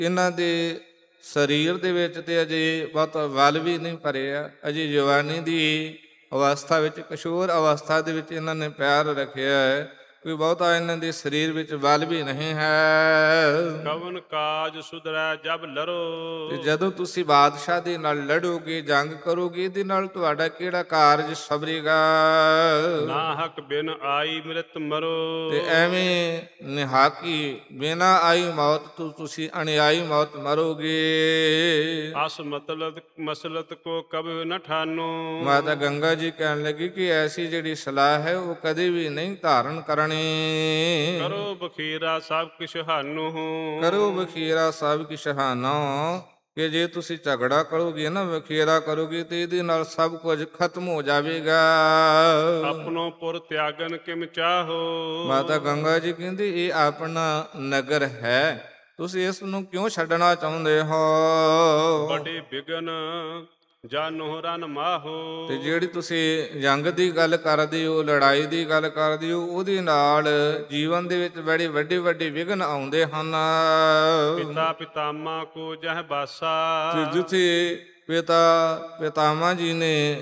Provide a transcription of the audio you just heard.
ਇਹਨਾਂ ਦੇ ਸਰੀਰ ਦੇ ਵਿੱਚ ਤੇ ਅਜੇ ਬਹੁਤ ਬਲ ਵੀ ਨਹੀਂ ਭਰਿਆ, ਅਜੇ ਜਵਾਨੀ ਦੀ ਅਵਸਥਾ ਵਿੱਚ, ਕਿਸ਼ੋਰ ਅਵਸਥਾ ਦੇ ਵਿੱਚ ਇਹਨਾਂ ਨੇ ਪੈਰ ਰੱਖਿਆ ਹੈ। ਕੋਈ ਬਹੁਤਾ ਇਹਨਾਂ ਦੇ ਸਰੀਰ ਵਿੱਚ ਬਲ ਵੀ ਨਹੀਂ ਹੈ। ਕਵਨ ਕਾਜ ਸੁਧਰੈ ਜਬ ਲਰੋ। ਤੇ ਜਦੋਂ ਤੁਸੀਂ ਬਾਦਸ਼ਾਹ ਦੇ ਨਾਲ ਲੜੋਗੇ, ਜੰਗ ਕਰੋਗੇ, ਇਹਦੇ ਨਾਲ ਤੁਹਾਡਾ ਕਿਹੜਾ ਕਾਰਜ ਸਬਰੇਗਾ। ਨਾਹਕ ਬਿਨ ਆਈ ਮ੍ਰਿਤ ਮਰੋ। ਤੇ ਐਵੇਂ ਨਿਹਾਕੀ ਬਿਨਾ ਆਈ ਮੌਤ ਤੋਂ ਤੁਸੀਂ ਅਣਿਆਈ ਮੌਤ ਮਰੋਗੇ। ਅਸ ਮਸਲਤ ਕੋ ਕਬਿ ਨ ਠਾਨੋ। ਮਾਤਾ ਗੰਗਾ ਜੀ ਕਹਿਣ ਲੱਗੀ ਕਿ ਐਸੀ ਜਿਹੜੀ ਸਲਾਹ ਹੈ ਉਹ ਕਦੇ ਵੀ ਨਹੀਂ ਧਾਰਨ ਕਰਨੀ। ਕਰੋ ਬਖੀਰਾ ਸਭ ਕਿਛ ਹਾਨੋ। ਕਰੋ ਬਖੀਰਾ ਸਭ ਕਿਛ ਹਾਨੋ, ਕਿ ਜੇ ਤੁਸੀਂ ਝਗੜਾ ਕਰੋਗੇ ਨਾ, ਵਖੇਰਾ ਕਰੋਗੇ, ਤੇ ਇਹਦੇ ਨਾਲ ਸਭ ਕੁਝ ਖਤਮ ਹੋ ਜਾਵੇਗਾ। ਆਪਣੋ ਪੁਰ ਤਿਆਗਨ ਕਿਮ ਚਾਹੋ। ਮਾਤਾ ਗੰਗਾ ਜੀ ਕਹਿੰਦੀ ਇਹ ਆਪਣਾ ਨਗਰ ਹੈ, ਤੁਸੀਂ ਇਸ ਨੂੰ ਕਿਉਂ ਛੱਡਣਾ ਚਾਹੁੰਦੇ ਹੋ। ਬੜੇ ਬਿਗਨ ਜਾਨੋ ਰਨ ਮਾਹੋ। ਤੇ ਜਿਹੜੀ ਤੁਸੀਂ ਜੰਗ ਦੀ ਗੱਲ ਕਰਦੇ ਹੋ, ਲੜਾਈ ਦੀ ਗੱਲ ਕਰਦੇ ਹੋ, ਉਹਦੇ ਨਾਲ ਜੀਵਨ ਦੇ ਵਿੱਚ ਬੜੇ ਵੱਡੇ ਵੱਡੇ ਵਿਘਨ ਆਉਂਦੇ ਹਨ। ਪਿਤਾ ਪਿਤਾਮਾ ਕੋ ਜਹ ਬਾਸਾ। ਜਿੱਥੇ ਪਿਤਾਮਾ ਜੀ ਨੇ